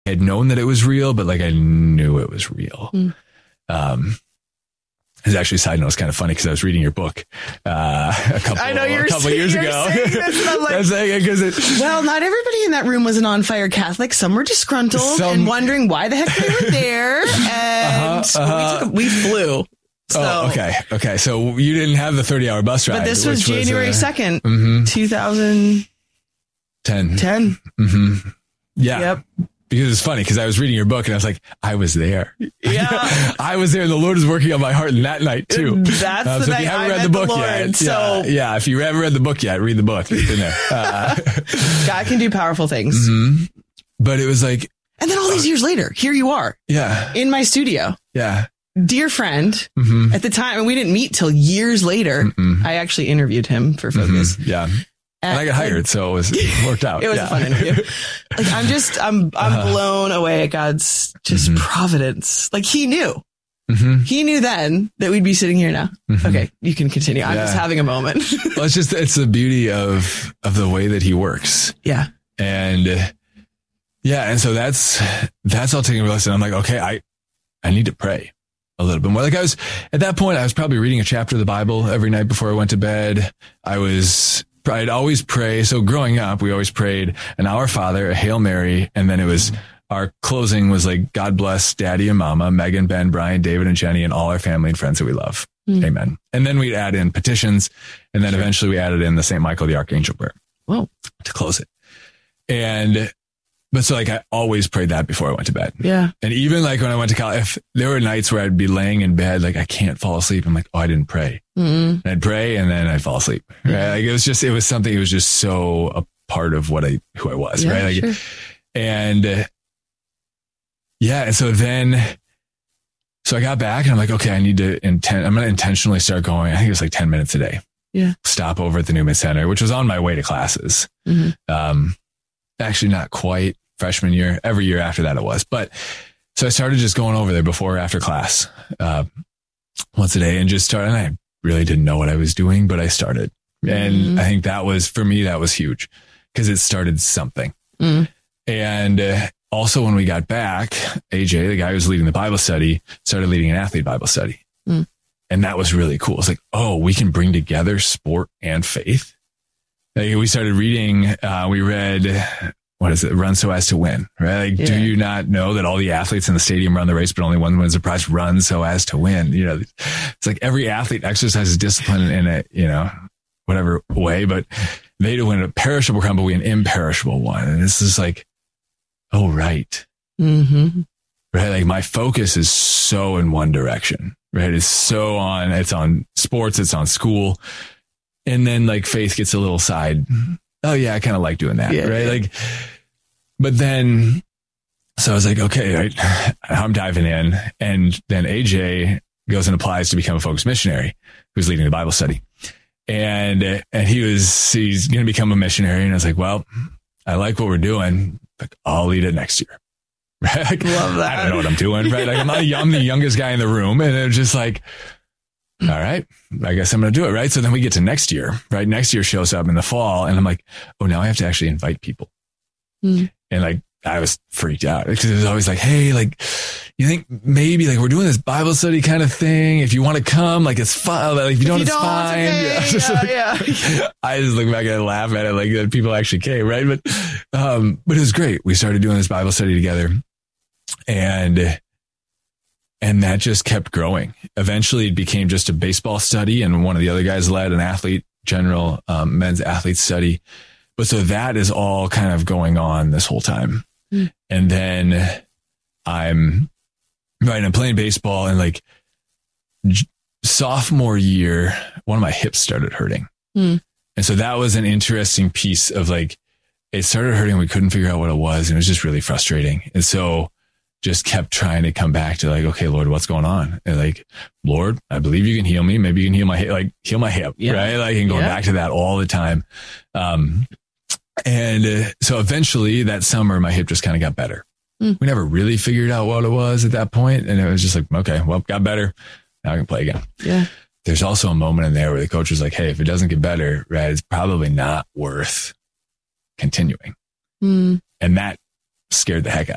had known that it was real, but like I knew it was real. It's actually, side note, it's kind of funny because I was reading your book a couple of years ago. Well, not everybody in that room was an on-fire Catholic. Some were disgruntled and wondering why the heck they were there. And we flew. So, Okay. So you didn't have the 30-hour bus ride. But this was January 2nd, 2010. 10. Mm-hmm. Yeah. Yep. Because it's funny because I was reading your book and I was like, I was there. Yeah. I was there and the Lord was working on my heart that night too. That's the so night if you haven't I read met the book the Lord, yet. so Yeah. If you haven't read the book yet, read the book. It's in there. God can do powerful things. Mm-hmm. But it was like. And then all these years later, here you are. Yeah. In my studio. Yeah. Dear friend. Mm-hmm. At the time, and we didn't meet till years later. Mm-mm. I actually interviewed him for Focus. Mm-hmm. Yeah. And I got hired, so it worked out. It was a fun interview. Like I'm blown away at God's just providence. Like he knew. Mm-hmm. He knew then that we'd be sitting here now. Mm-hmm. Okay, you can continue. I'm just having a moment. Well, it's the beauty of the way that he works. Yeah. And and so that's all taking a lesson. I'm like, okay, I need to pray a little bit more. Like at that point, I was probably reading a chapter of the Bible every night before I went to bed. I'd always pray. So growing up, we always prayed an Our Father, a Hail Mary, and then it was our closing was like, God bless Daddy and Mama, Megan, Ben, Brian, David, and Jenny, and all our family and friends that we love. Amen. And then we'd add in petitions, and then eventually we added in the St. Michael the Archangel prayer. Whoa. To close it. But so like I always prayed that before I went to bed. Yeah. And even like when I went to college, if there were nights where I'd be laying in bed, like I can't fall asleep. I'm like, oh, I didn't pray. Mm-hmm. And I'd pray and then I'd fall asleep. Right. Like it was just so a part of who I was. Yeah, right. Like, sure. And so I got back and I'm like, okay, I'm going to intentionally start going. I think it was like 10 minutes a day. Yeah. Stop over at the Newman Center, which was on my way to classes. Mm-hmm. Actually not quite freshman year. Every year after that it was. But so I started just going over there before or after class, once a day and just started. And I really didn't know what I was doing, but I started. And I think that was huge because it started something. And also when we got back, AJ, the guy who was leading the Bible study, started leading an athlete Bible study. And that was really cool. It's like, oh, we can bring together sport and faith. Like we started reading, we read, what is it? Run so as to win, right? Like, do you not know that all the athletes in the stadium run the race, but only one wins the prize? Run so as to win. You know, it's like every athlete exercises discipline in a, whatever way, but they to win a perishable crown, but we an imperishable one. And this is like, oh, right. Mm-hmm. Right. Like my focus is so in one direction, right? It's on sports. It's on school. And then like faith gets a little side. Oh yeah, I kind of like doing that. Yeah, right. Like, but then, so I was like, okay, right, I'm diving in. And then AJ goes and applies to become a Focus missionary who's leading the Bible study. And he's going to become a missionary. And I was like, well, I like what we're doing. Like, I'll lead it next year. Right. Like, love that. I don't know what I'm doing. Right. Like I'm the youngest guy in the room. And it was just like, all right, I guess I'm going to do it. Right. So then we get to next year, right? Next year shows up in the fall and I'm like, oh, now I have to actually invite people. And like, I was freaked out because it was always like, hey, like, you think maybe like we're doing this Bible study kind of thing. If you want to come, like it's fine. Like if you don't, it's fine. Okay. I just look back and laugh at it. Like that people actually came. Right. But it was great. We started doing this Bible study together and that just kept growing. Eventually it became just a baseball study and one of the other guys led an men's athlete study. But so that is all kind of going on this whole time. And then I'm playing baseball and like sophomore year, one of my hips started hurting. And so that was an interesting piece of like, it started hurting. We couldn't figure out what it was. And it was just really frustrating. And so just kept trying to come back to like, okay, Lord, what's going on? And like, Lord, I believe you can heal me. Maybe you can heal my hip, right? Like, and going back to that all the time. So eventually that summer, my hip just kind of got better. We never really figured out what it was at that point. And it was just like, okay, well, got better. Now I can play again. Yeah. There's also a moment in there where the coach was like, hey, if it doesn't get better, right, it's probably not worth continuing. And that scared the heck out of me.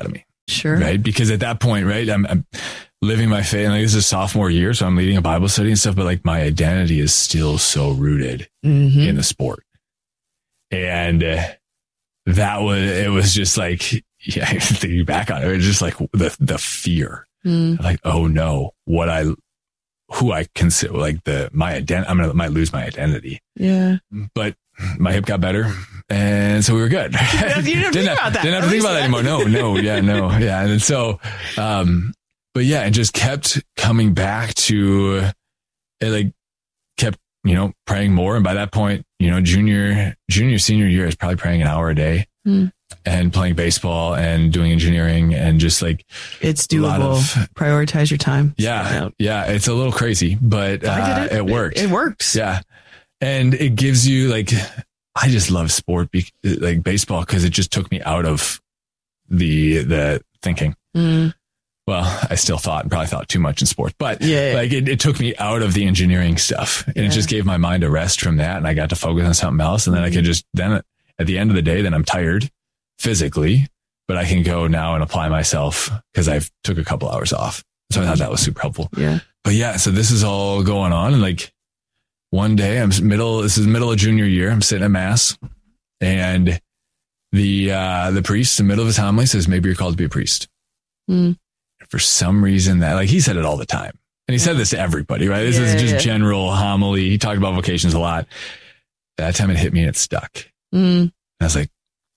Sure. Right. Because at that point, right, I'm living my faith. And like, this is sophomore year. So I'm leading a Bible study and stuff, but like my identity is still so rooted in the sport. And it was just like, yeah, thinking back on it, it was just like the fear. Like, oh no, who I consider like my identity, might lose my identity. Yeah. But my hip got better. And so we were good. You didn't think about that. Didn't have to think about that anymore. No. Yeah. And so, but yeah, it just kept coming back to it, like kept, praying more. And by that point, junior, senior year, I was probably praying an hour a day. And playing baseball and doing engineering and just like it's doable. Prioritize your time. Yeah. It's a little crazy, but it worked. It works. Yeah. And it gives you like, I just love sport, like baseball, because it just took me out of the thinking. Well, I still probably thought too much in sport, but like it took me out of the engineering stuff and it just gave my mind a rest from that. And I got to focus on something else. And then I could then at the end of the day, then I'm tired physically, but I can go now and apply myself because I've took a couple hours off. So I thought that was super helpful. Yeah. But yeah, so this is all going on. And like one day this is middle of junior year. I'm sitting at mass and the priest in the middle of his homily says, maybe you're called to be a priest. For some reason that like, he said it all the time and he said this to everybody, right? This is just general homily. He talked about vocations a lot. That time it hit me and it stuck. And I was like,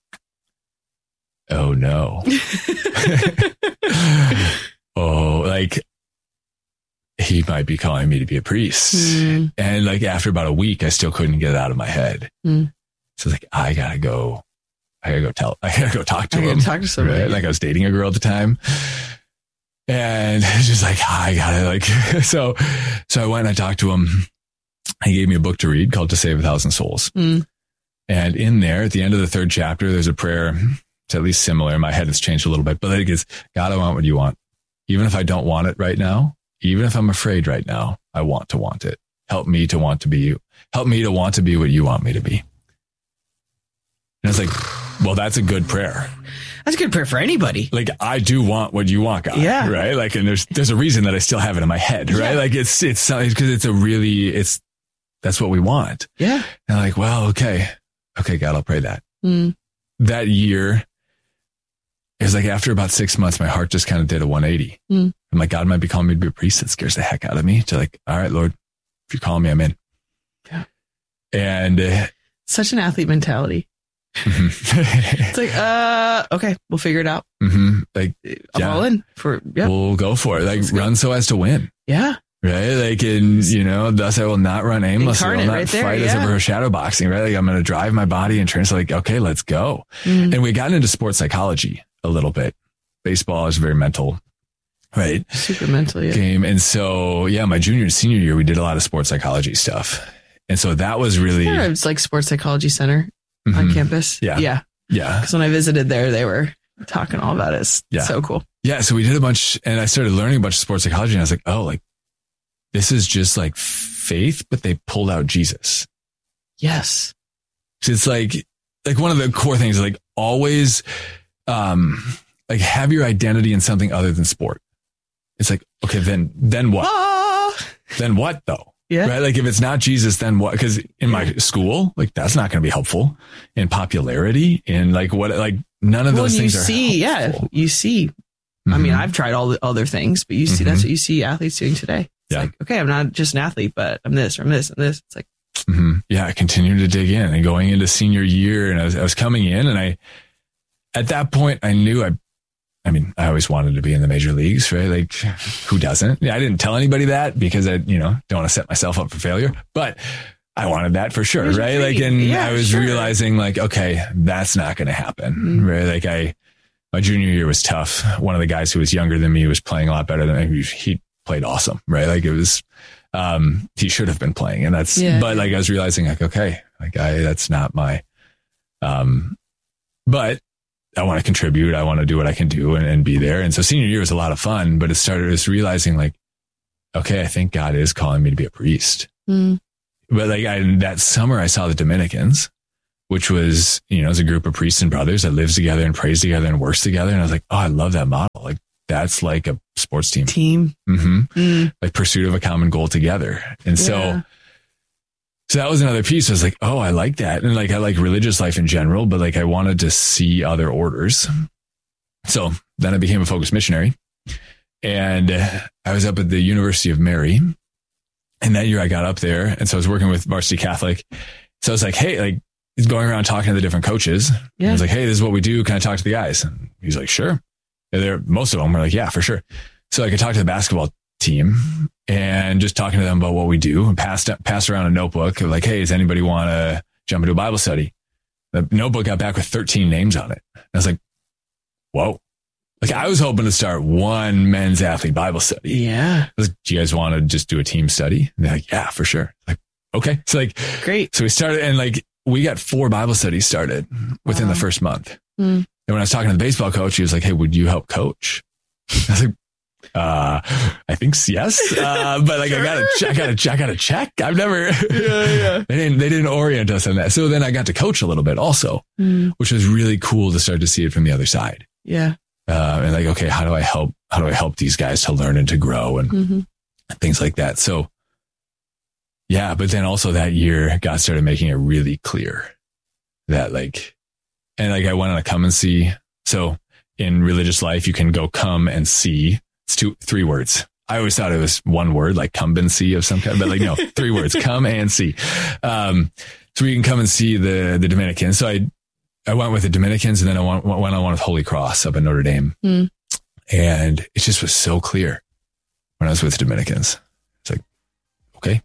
oh no. Oh, like he might be calling me to be a priest. And like after about a week, I still couldn't get it out of my head. So like, I gotta go talk to him. Talk to somebody. Right? Like I was dating a girl at the time. And it's just like, I gotta like, so I went and I talked to him. He gave me a book to read called To Save 1,000 Souls. And in there, at the end of the 3rd chapter, there's a prayer. It's at least similar. In my head, it's changed a little bit, but it is, God, I want what you want. Even if I don't want it right now, even if I'm afraid right now, I want it. Help me to want to be you. Help me to want to be what you want me to be. And it's like, well, that's a good prayer. That's a good prayer for anybody. Like, I do want what you want, God. Yeah. Right. Like, and there's a reason that I still have it in my head, right? Yeah. Like it's because that's what we want. Yeah. And I'm like, well, okay, God, I'll pray that. That year, it was like after about 6 months, my heart just kind of did a 180. I'm like, God might be calling me to be a priest. That scares the heck out of me. To like, all right, Lord, if you're calling me, I'm in. Yeah. And such an athlete mentality. It's like, okay, we'll figure it out. Like, I'm all in we'll go for it. Like, run so as to win. Yeah. Right. Like, thus I will not run aimlessly. I will not fight as if we're shadow boxing. Right. Like, I'm going to drive my body and train. So like, okay, let's go. And we got into sports psychology a little bit. Baseball is very mental. Right. Super mental game. And so, my junior and senior year, we did a lot of sports psychology stuff. And so that was really. Yeah, it's like Sports Psychology Center on campus. Yeah. Because when I visited there, they were talking all about it. It's so cool. Yeah. So we did a bunch and I started learning a bunch of sports psychology and I was like, oh, like this is just like faith, but they pulled out Jesus. Yes. So it's like one of the core things is like always, like have your identity in something other than sport. It's like, okay, then what? Then what though? Yeah. Right. Like if it's not Jesus, then what? Because in my school, like that's not going to be helpful in popularity in like what, like none of those things are helpful. Yeah. You see, I mean, I've tried all the other things, but you see, that's what you see athletes doing today. It's like, okay, I'm not just an athlete, but I'm this, or I'm this, and this. It's like, yeah, I continued to dig in and going into senior year and I was coming in and at that point I knew I always wanted to be in the major leagues, right? Like who doesn't? I didn't tell anybody that because I, don't want to set myself up for failure, but I wanted that for sure. Right. Like, and I was realizing like, okay, that's not going to happen. Right. Like my junior year was tough. One of the guys who was younger than me was playing a lot better than me. He played awesome. Right. Like it was, he should have been playing and but like I was realizing like, okay, like that's not my, but I want to contribute. I want to do what I can do and be there. And so senior year was a lot of fun, but it realizing like, okay, I think God is calling me to be a priest. But like that summer I saw the Dominicans which was, it's a group of priests and brothers that lives together and prays together and works together. And I was like, oh, I love that model. Like that's like a sports team. Like pursuit of a common goal together. And so that was another piece. I was like, oh, I like that. And like, I like religious life in general, but like I wanted to see other orders. So then I became a focused missionary, and I was up at the University of Mary. And that year I got up there. And so I was working with Varsity Catholic. So I was like, hey, like he's going around talking to the different coaches. I was like, hey, this is what we do. Can I talk to the guys? And he's like, sure. And most of them were like, yeah, for sure. So I could talk to the basketball team and just talking to them about what we do, and passed around a notebook like, hey, does anybody want to jump into a Bible study? The notebook got back with 13 names on it. I was like, whoa. Like I was hoping to start one men's athlete Bible study. Yeah. I was like, do you guys want to just do a team study? And they're like, yeah, for sure. Like, okay. So like, great. So we started, and like, we got 4 Bible studies started within the first month. And when I was talking to the baseball coach, he was like, hey, would you help coach? I was like, I think yes. But like, I gotta check. I've never, they didn't orient us on that. So then I got to coach a little bit also, which was really cool to start to see it from the other side. Yeah. And like, okay, how do I help these guys to learn and to grow and things like that? So yeah, but then also that year, God started making it really clear that like, and like I went on a come and see. So in religious life, you can go come and see. It's 3 words. I always thought it was 1 word, like cumbency of some kind, but like, no, 3 words, come and see. So we can come and see the Dominicans. So I went with the Dominicans, and then I went on one with Holy Cross up in Notre Dame. And it just was so clear when I was with the Dominicans. It's like, okay,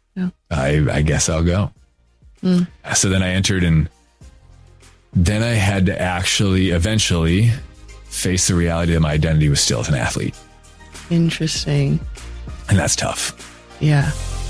I guess I'll go. So then I entered, and then I had to actually eventually face the reality that my identity was still as an athlete. Interesting. And that's tough. Yeah.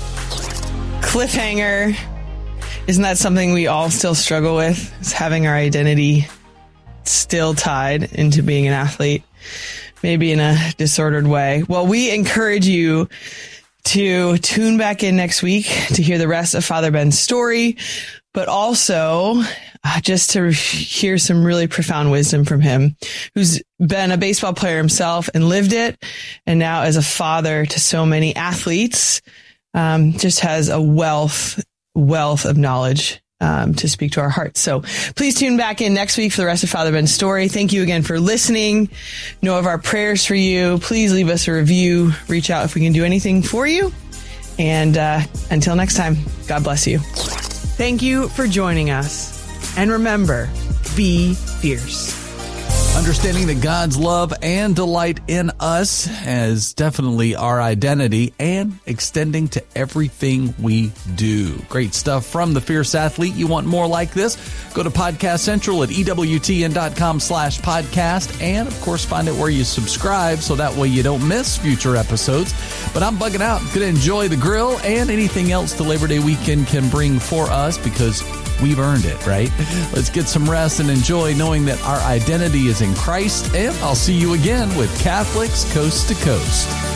Cliffhanger. Isn't that something we all still struggle with? Is having our identity still tied into being an athlete, maybe in a disordered way. Well, we encourage you to tune back in next week to hear the rest of Father Ben's story, but also just to hear some really profound wisdom from him, who's been a baseball player himself and lived it. And now as a father to so many athletes, just has a wealth of knowledge to speak to our hearts. So please tune back in next week for the rest of Father Ben's story. Thank you again for listening. Know of our prayers for you. Please leave us a review. Reach out if we can do anything for you. And until next time, God bless you. Thank you for joining us. And remember, be fierce. Understanding that God's love and delight in us is definitely our identity, and extending to everything we do. Great stuff from the Fierce Athlete. You want more like this? Go to Podcast Central at EWTN.com/podcast. And of course, find it where you subscribe so that way you don't miss future episodes. But I'm bugging out. Going to enjoy the grill and anything else the Labor Day weekend can bring for us, because we've earned it, right? Let's get some rest and enjoy knowing that our identity is in Christ. And I'll see you again with Catholics Coast to Coast.